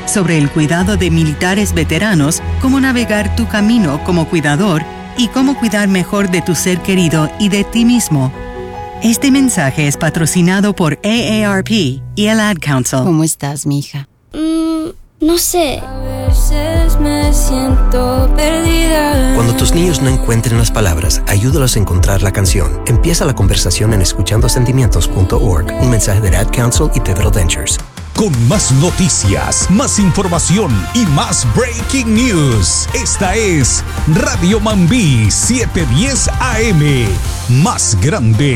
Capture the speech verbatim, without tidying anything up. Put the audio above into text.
sobre el cuidado de militares veteranos, cómo navegar tu camino como cuidador y cómo cuidar mejor de tu ser querido y de ti mismo. Este mensaje es patrocinado por A A R P y el Ad Council. ¿Cómo estás, mija? Mm, no sé. A veces me siento perdida. Cuando tus niños no encuentren las palabras, ayúdalos a encontrar la canción. Empieza la conversación en escuchando sentimientos punto org. Un mensaje de Ad Council y Pivotal Ventures. Con más noticias, más información y más breaking news. Esta es Radio Mambí setecientos diez A M. Más grande